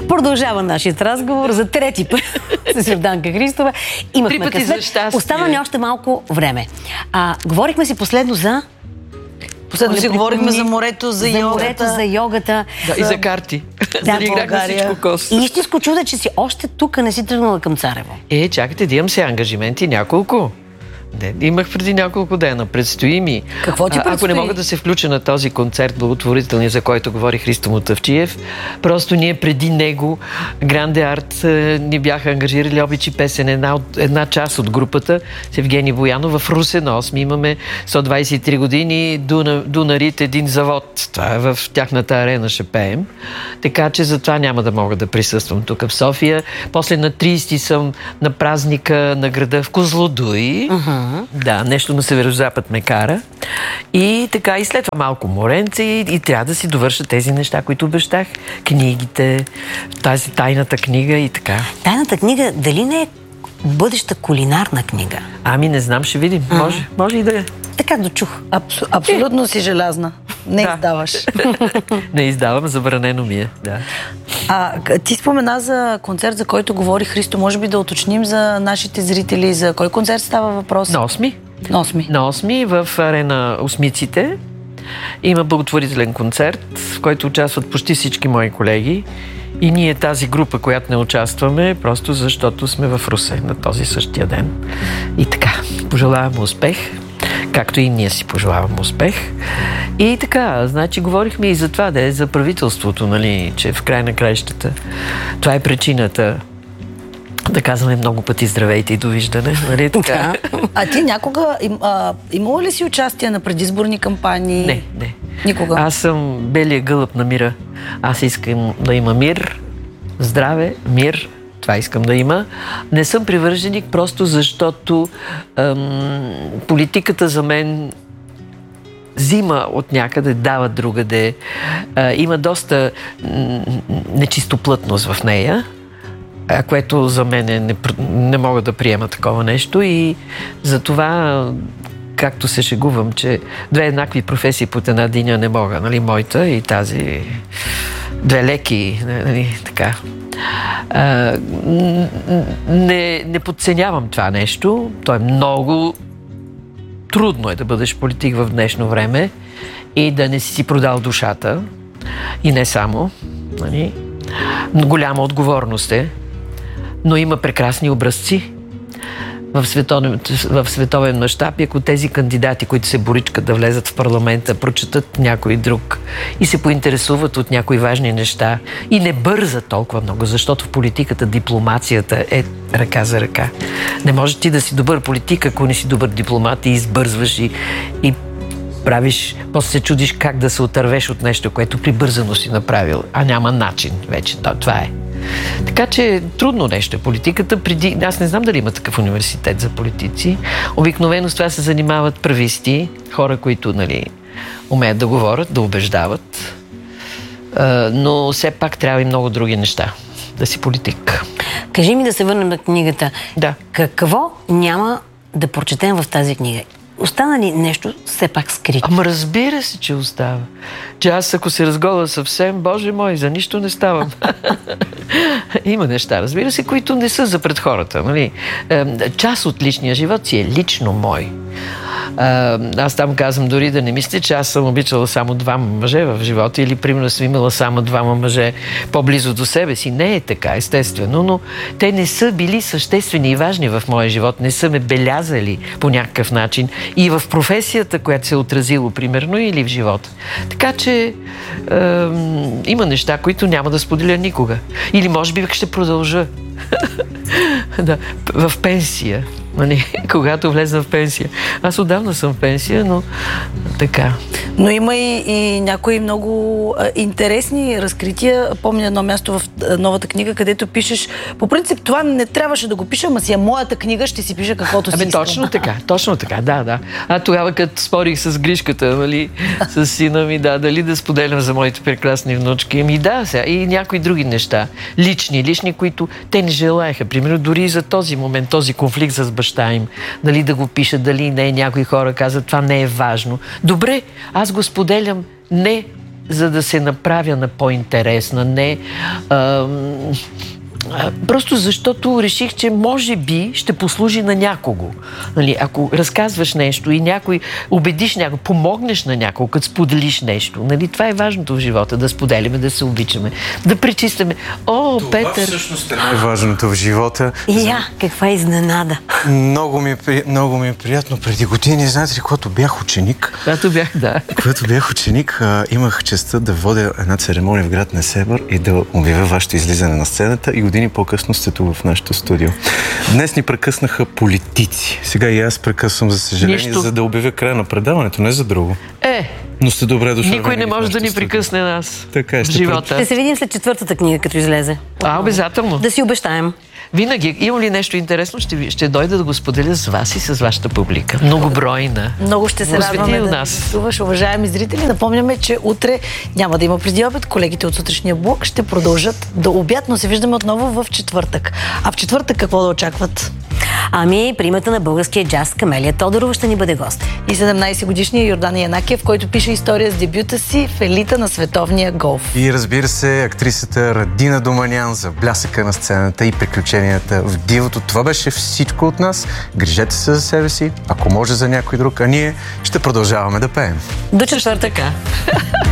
Продължава нашият разговор за трети път с Йорданка Христова. Имахме късмет. Остава ни още малко време. Говорихме си последно за... Последно си говорихме за морето, за йогата. За йогата. Да, и за карти. Да, за България. И истинско чудо, че си още тук не си тръгнала към Царево. Чакайте, да имам се ангажименти няколко. Имах преди няколко дена. Предстои ми. Какво ти предстои? Ако не мога да се включа на този концерт благотворителния, за който говори Христо Мутафчиев, просто ние преди него, Гранде Арт, ни бяха ангажирали Обичи песен, една част от групата с Евгений Боянов в Русе на 8. Имаме 123 години Дунарит, един завод. Това е в тяхната арена, ще пеем. Така че затова няма да мога да присъствам тук в София. После на 30 съм на празника на града в Козлодуй. Да, нещо на северо-запад ме кара. И така, и след това малко моренце и трябва да си довърша тези неща, които обещах. Книгите, тази тайната книга и така. Тайната книга дали не е бъдеща кулинарна книга? Не знам, ще видим. Може и да е. Така дочух. Абсолютно си желязна. Не издаваш. Не издавам, забранено ми е. Да. Ти спомена за концерт, за който говори Христо. Може би да уточним за нашите зрители, за кой концерт става въпрос? На 8. На 8. На 8 в арена Осмиците има благотворителен концерт, в който участват почти всички мои колеги. И ние тази група, която не участваме, просто защото сме в Русе на този същия ден. И така, пожелавам успех, както и ние си пожелавам успех. И така, значи говорихме и за това, да е за правителството, нали, че в край на краищата това е причината да казваме много пъти здравейте и довиждане, нали така? А ти някога имала ли си участие на предизборни кампании? Не. Никога? Аз съм белия гълъб на мира. Аз искам да има мир, здраве, мир. Това искам да има. Не съм привърженик, просто защото политиката за мен взима от някъде, дава другаде. Има доста нечистоплътност в нея, което за мен не мога да приема такова нещо и затова, както се шегувам, че две еднакви професии под една диня не мога, нали, моята и тази, две леки, нали, така. Не подценявам това нещо, то е много трудно е да бъдеш политик в днешно време и да не си продал душата и не само, нали. Голяма отговорност е, но има прекрасни образци в световен мащаб. И ако тези кандидати, които се боричкат да влезат в парламента, прочетат някой друг и се поинтересуват от някои важни неща и не бързат толкова много, защото в политиката дипломацията е ръка за ръка. Не може ти да си добър политик, ако не си добър дипломат и избързваш и правиш, после се чудиш как да се отървеш от нещо, което прибързано си направил, а няма начин вече. Това е. Така че трудно нещо е политиката. Аз не знам дали има такъв университет за политици. Обикновено с това се занимават прависти, хора, които, нали, умеят да говорят, да убеждават. Но все пак трябва и много други неща да си политик. Кажи ми да се върнем на книгата. Да. Какво няма да прочетем в тази книга? Остана ли нещо все пак скрито? Разбира се, че остава. Че аз, ако се разгола съвсем, Боже мой, за нищо не ставам. Има неща, разбира се, които не са за пред хората. Нали? Част от личния живот си е лично мой. Аз там казвам дори да не мисля, че аз съм обичала само двама мъже в живота или примерно съм имала само двама мъже по-близо до себе си. Не е така, естествено, но те не са били съществени и важни в моя живот, не са ме белязали по някакъв начин и в професията, която се е отразило, примерно, или в живота. Така че има неща, които няма да споделя никога. Или може би ще продължа. Да, в пенсия. Когато влезна в пенсия. Аз отдавна съм в пенсия, но така. Но има и някои много интересни разкрития. Помня едно място в новата книга, където пишеш, по принцип това не трябваше да го пиша, ама си е моята книга, ще си пиша каквото си искам. Точно така, да. Тогава, като спорих с Гришката, нали, с сина ми, дали да споделям за моите прекрасни внучки. Сега и някои други неща. Лични, които те не желаеха. Примерно, дори за този момент, този конфликт с баща им, дали да го пишат, дали не, някои хора казват, това не е важно. Добре, аз го споделям не за да се направя на по-интересна, не... Просто защото реших, че може би ще послужи на някого. Нали, ако разказваш нещо и някой, убедиш някой, помогнеш на някого, като споделиш нещо. Нали, това е важното в живота, да споделяме, да се обичаме, да пречистваме. О, това Петър! Това всъщност е най-важното в живота. Каква изненада! Много ми е приятно. Преди години, знаете ли, когато бях ученик... Когато бях ученик, имах честта да водя една церемония в град Несебър и да обявя вашето излизане на сцената и години по-късно сте тук в нашото студио. Днес ни прекъснаха политици. Сега и аз прекъсвам, за съжаление, за да обявя края на предаването, не за друго. Но сте добре дошли. Никой не може да ни прекъсне нас. Така е, ще се видим след 4-та книга, като излезе. Обязателно. Да си обещаем. Винаги. Имам ли нещо интересно, ще дойда да го споделя с вас и с вашата публика. Многобройна. Много ще се радваме да гостуваш, уважаеми зрители. Напомняме, че утре няма да има преди обед. Колегите от сутрешния блок ще продължат до обяд, но се виждаме отново в четвъртък. А в четвъртък какво да очакват? Примата на българския джаз Камелия Тодорова ще ни бъде гост. И 17-годишният Йордан Янакиев, който пише история с дебюта си в елита на световния голф. И разбира се, актрисата Радина Доманян за блясъка на сцената и приключенията в дивото. Това беше всичко от нас. Грижете се за себе си, ако може за някой друг, а ние ще продължаваме да пеем. До четвъртъка!